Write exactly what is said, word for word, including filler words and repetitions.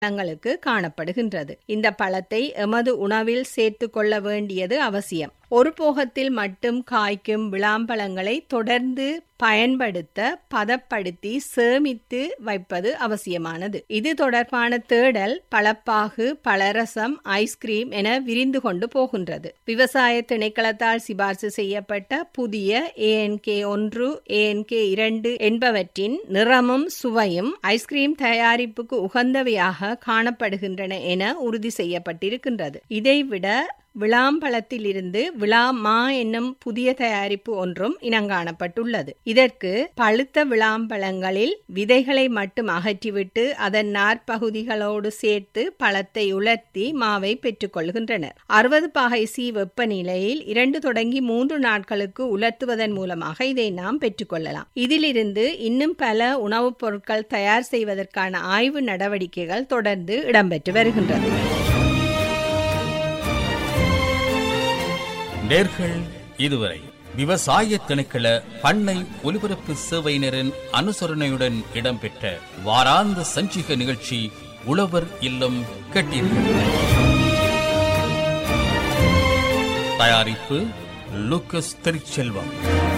பழங்களுக்கு காணப்படுகின்றது. இந்த பழத்தை எமது உணவில் சேர்த்து கொள்ள வேண்டியது அவசியம். ஒரு போகத்தில் மட்டும் காய்க்கும் விளாம்பழங்களை தொடர்ந்து பயன்படுத்த பதப்படுத்தி சேமித்து வைப்பது அவசியமானது. இது தொடர்பான தேடல் பழப்பாகு, பழரசம், ஐஸ்கிரீம் என விரிந்து கொண்டு போகின்றது. விவசாய திணைக்களத்தால் சிபார்சு செய்யப்பட்ட புதிய ஏஎன்கே ஒன்று, ஏஎன்கே இரண்டு என்பவற்றின் நிறமும் சுவையும் ஐஸ்கிரீம் தயாரிப்புக்கு உகந்தவையாக காணப்படுகின்றன என உறுதி செய்யப்பட்டிருக்கின்றது. இதைவிட விளாம்பழத்திலிருந்து விளாமா என்னும் புதிய தயாரிப்பு ஒன்றும் இனங்காணப்பட்டுள்ளது. இதற்கு பழுத்த விளாம்பழங்களில் விதைகளை மட்டும் அகற்றிவிட்டு அதன் நார்பகுதிகளோடு சேர்த்து பழத்தை உலர்த்தி மாவை பெற்றுக் கொள்கின்றனர். அறுபது பாகை சி வெப்பநிலையில் இரண்டு தொடங்கி மூன்று நாட்களுக்கு உலர்த்துவதன் மூலமாக இதை நாம் பெற்றுக்கொள்ளலாம். இதிலிருந்து இன்னும் பல உணவுப் பொருட்கள் தயார் செய்வதற்கான ஆய்வு நடவடிக்கைகள் தொடர்ந்து இடம்பெற்று வருகின்றது. நேர்கள் இதுவரை விவசாய திணைக்கள பண்ணை ஒலிபரப்பு சேவையினரின் அனுசரணையுடன் இடம்பெற்ற வாராந்த சஞ்சிக நிகழ்ச்சி உழவர் இல்லம் கேட்டீர்கள். தயாரிப்பு லூக்கஸ் திருச்செல்வம்.